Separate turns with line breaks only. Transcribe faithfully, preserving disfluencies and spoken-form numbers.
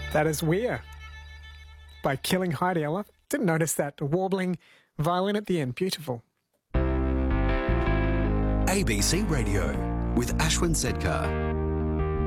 That is Weir by Killing Heidi. I love, didn't notice that warbling violin at the end. Beautiful.
A B C Radio with Ashwin Sedkar.